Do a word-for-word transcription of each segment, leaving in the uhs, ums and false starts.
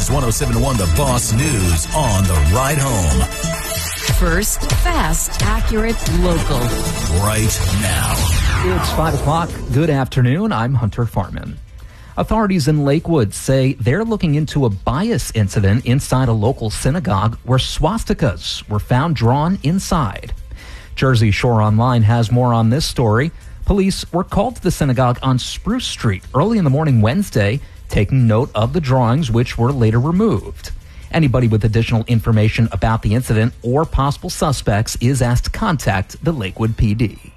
is one oh seven point one The Boss News on the ride home. First, fast, accurate, local. Right now. It's five o'clock. Good afternoon. I'm Hunter Farman. Authorities in Lakewood say they're looking into a bias incident inside a local synagogue where swastikas were found drawn inside. Jersey Shore Online has more on this story. Police were called to the synagogue on Spruce Street early in the morning Wednesday, taking note of the drawings, which were later removed. Anybody with additional information about the incident or possible suspects is asked to contact the Lakewood P D.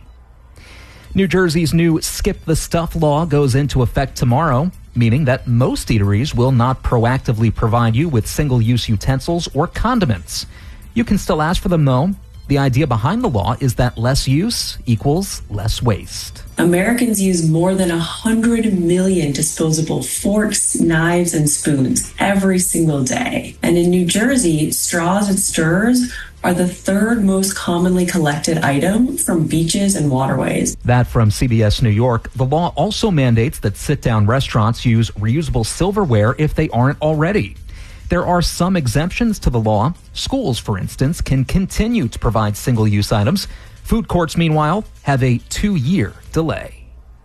New Jersey's new Skip the Stuff law goes into effect tomorrow, meaning that most eateries will not proactively provide you with single-use utensils or condiments. You can still ask for them, though. The idea behind the law is that less use equals less waste. Americans use more than one hundred million disposable forks, knives, and spoons every single day. And in New Jersey, straws and stirrers are the third most commonly collected item from beaches and waterways. That from C B S New York. The law also mandates that sit-down restaurants use reusable silverware if they aren't already. There are some exemptions to the law. Schools, for instance, can continue to provide single-use items. Food courts, meanwhile, have a two-year delay.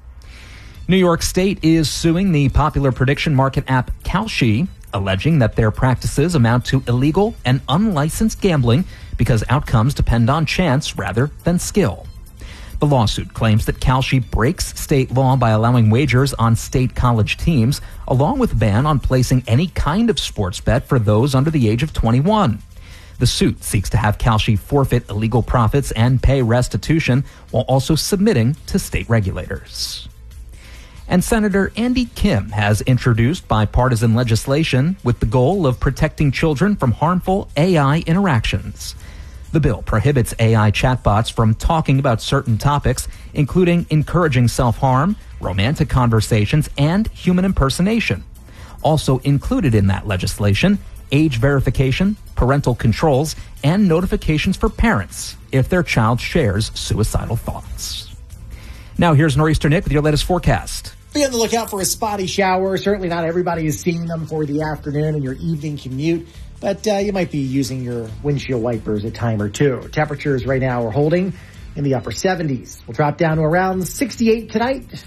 New York State is suing the popular prediction market app Kalshi, alleging that their practices amount to illegal and unlicensed gambling because outcomes depend on chance rather than skill. The lawsuit claims that Kalshi breaks state law by allowing wagers on state college teams, along with a ban on placing any kind of sports bet for those under the age of twenty-one. The suit seeks to have Kalshi forfeit illegal profits and pay restitution while also submitting to state regulators. And Senator Andy Kim has introduced bipartisan legislation with the goal of protecting children from harmful A I interactions. The bill prohibits A I chatbots from talking about certain topics, including encouraging self-harm, romantic conversations, and human impersonation. Also included in that legislation, age verification, parental controls, and notifications for parents if their child shares suicidal thoughts. Now here's Nor'easter Nick with your latest forecast. Be on the lookout for a spotty shower. Certainly not everybody is seeing them for the afternoon and your evening commute, but uh, you might be using your windshield wipers a time or two. Temperatures right now are holding in the upper seventies. We'll drop down to around sixty-eight tonight.